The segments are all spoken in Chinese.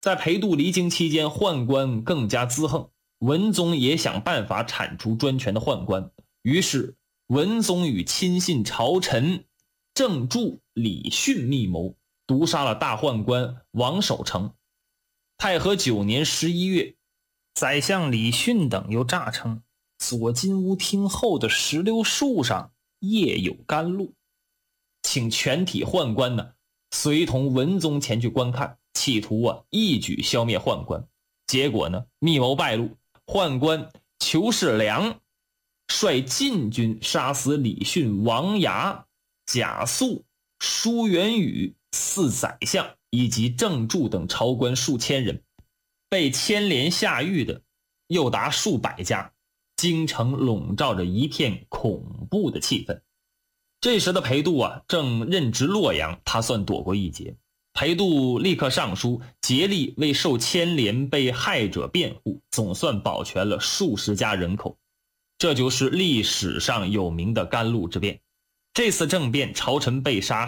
在裴度离京期间，宦官更加滋横，文宗也想办法铲除专权的宦官。于是文宗与亲信朝臣郑注、李训密谋，毒杀了大宦官王守成。太和9年11月，宰相李训等又诈称左金屋厅后的石榴树上叶有甘露，请全体宦官呢随同文宗前去观看，企图一举消灭宦官。结果呢，密谋败露，宦官裘世良率禁军杀死李训、王牙、贾肃、舒元宇4宰相以及郑注等朝官数千人，被牵连下狱的又达数百家。京城笼罩着一片恐怖的气氛。这时的裴度正任职洛阳，他算躲过一劫。裴度立刻上书，竭力为受牵连被害者辩护，总算保全了数十家人口。这就是历史上有名的甘露之变。这次政变，朝臣被杀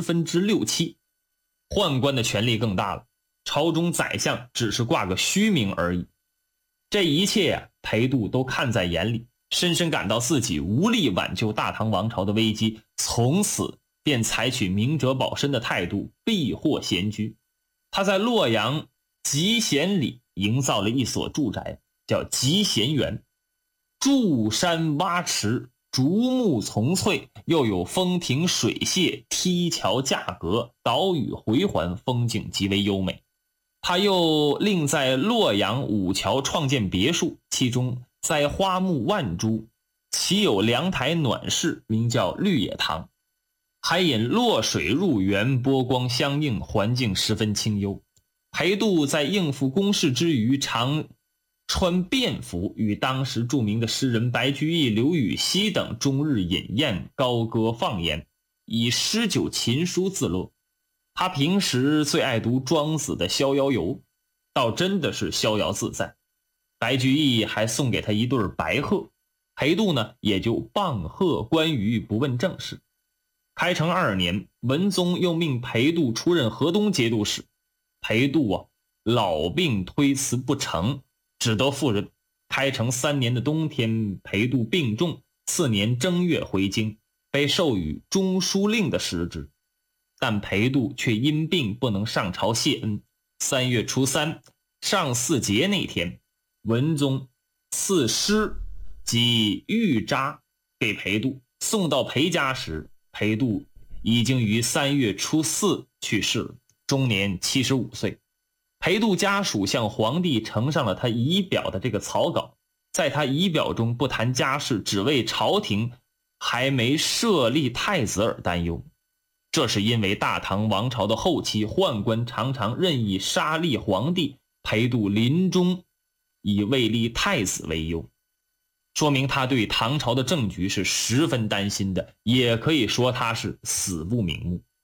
7/6，宦官的权力更大了，朝中宰相只是挂个虚名而已。这一切裴度都看在眼里，深深感到自己无力挽救大唐王朝的危机，从此便采取明哲保身的态度，避祸闲居。他在洛阳集贤里营造了一所住宅，叫集贤园，筑山洼池，竹木丛翠，又有风亭水榭，梯桥架阁，岛屿回环，风景极为优美。他又另在洛阳5桥创建别墅，其中栽花木万株，其有凉台暖室，名叫绿野堂，还引洛水入园，波光相映，环境十分清幽。裴度在应付公事之余，常穿便服，与当时著名的诗人白居易、刘禹锡等终日饮宴，高歌放言，以诗酒琴书自乐。他平时最爱读庄子的《逍遥游》，倒真的是逍遥自在。白居易还送给他一对白鹤，裴度呢也就傍鹤观鱼，不问政事。开成2年，文宗又命裴度出任河东节度使。裴度老病推辞不成，只得赴任。开成3年的冬天，裴度病重，4年正月回京，被授予中书令的实职。但裴度却因病不能上朝谢恩。3月初3，上巳节那天，文宗赐诗及玉札给裴度，送到裴家时，裴度已经于3月初4去世了，终年75岁。裴度家属向皇帝呈上了他仪表的这个草稿，在他仪表中不谈家事，只为朝廷还没设立太子而担忧。这是因为大唐王朝的后期，宦官常常任意杀立皇帝，裴度临终以未立太子为忧，说明他对唐朝的政局是十分担心的，也可以说他是死不瞑目。